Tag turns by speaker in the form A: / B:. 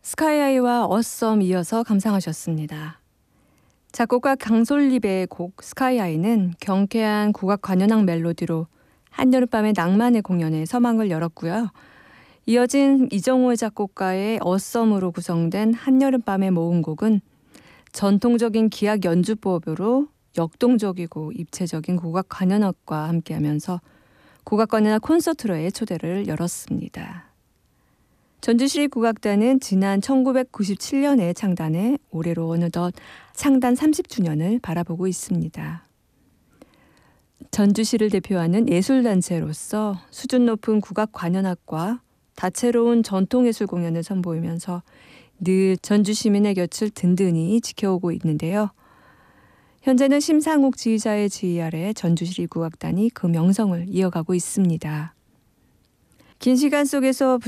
A: 스카이아이와 어썸 이어서 감상하셨습니다. 작곡가 강솔립의 곡 스카이아이는 경쾌한 국악 관현악 멜로디로 한여름밤의 낭만의 공연에 서막을 열었고요. 이어진 이정호의 작곡가의 어썸으로 구성된 한여름밤의 모음곡은 전통적인 기악 연주법으로 역동적이고 입체적인 국악 관현악과 함께하면서 국악 관현악 콘서트로의 초대를 열었습니다. 전주시립국악단은 지난 1997년에 창단해 올해로 어느덧 창단 30주년을 바라보고 있습니다. 전주시를 대표하는 예술단체로서 수준 높은 국악 관현악과 다채로운 전통예술 공연을 선보이면서 늘 전주 시민의 곁을 든든히 지켜오고 있는데요. 현재는 심상욱 지휘자의 지휘 아래 전주시립국악단이 그 명성을 이어가고 있습니다. 긴 시간 속에서